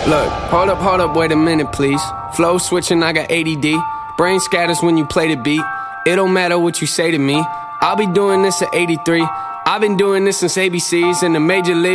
Look, hold up, wait a minute, please. Flow switching, I got ADD. Brain scatters when you play the beat. It don't matter what you say to me. I'll be doing this at 83. I've been doing this since ABCs in the major league.